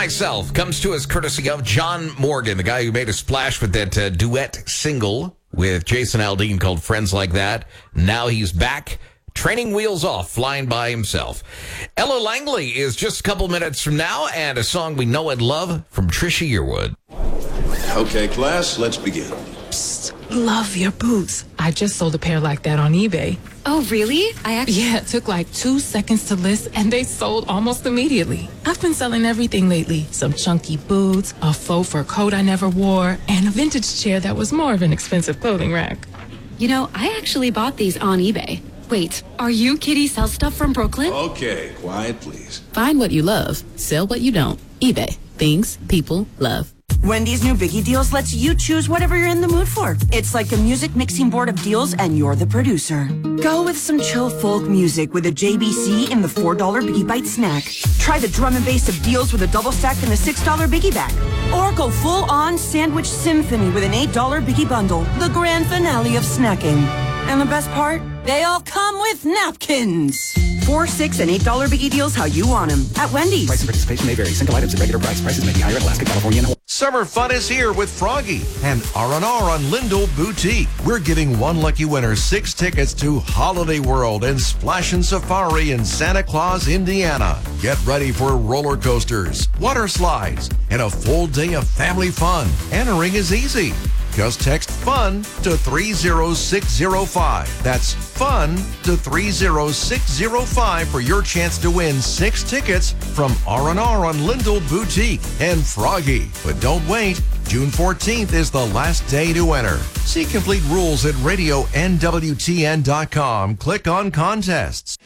Myself comes to us courtesy of John Morgan, the guy who made a splash with that duet single with Jason Aldean called Friends Like That. Now he's back, training wheels off, flying by himself. Ella Langley is just a couple minutes from now, and a song we know and love from Trisha Yearwood. Okay, class, let's begin. Psst, love your boots. I just sold a pair like that on eBay. Oh, really? Yeah, it took like 2 seconds to list, and they sold almost immediately. I've been selling everything lately. Some chunky boots, a faux fur coat I never wore, and a vintage chair that was more of an expensive clothing rack. You know, I actually bought these on eBay. Wait, are you Kitty Sell Stuff from Brooklyn? Okay, quiet, please. Find what you love, sell what you don't. eBay. Things people love. Wendy's new Biggie Deals lets you choose whatever you're in the mood for. It's like a music mixing board of deals, and you're the producer. Go with some chill folk music with a JBC in the $4 Biggie Bite snack. Try the drum and bass of deals with a double stack in the $6 Biggie bag. Or go full-on sandwich symphony with an $8 Biggie bundle, the grand finale of snacking. And the best part? They all come with napkins. $4, $6, and $8 Biggie Deals how you want them at Wendy's. Price and participation may vary. Single items at regular price. Prices may be higher in Alaska, California, and Hawaii. Summer fun is here with Froggy and R&R on Lindell Boutique. We're giving one lucky winner 6 tickets to Holiday World and Splashin' Safari in Santa Claus, Indiana. Get ready for roller coasters, water slides, and a full day of family fun. Entering is easy. Just text FUN to 30605. That's FUN to 30605 for your chance to win 6 tickets from R&R on Lindell Boutique and Froggy. But don't wait. June 14th is the last day to enter. See complete rules at radionwtn.com. Click on contests.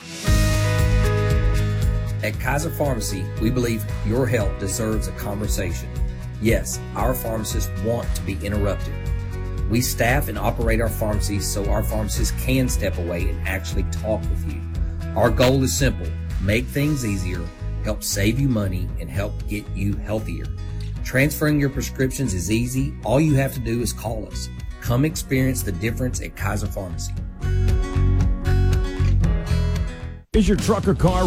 At Kaiser Pharmacy, we believe your health deserves a conversation. Yes, our pharmacists want to be interrupted. We staff and operate our pharmacies so our pharmacists can step away and actually talk with you. Our goal is simple: make things easier, help save you money, and help get you healthier. Transferring your prescriptions is easy. All you have to do is call us. Come experience the difference at Kaiser Pharmacy. Is your truck or car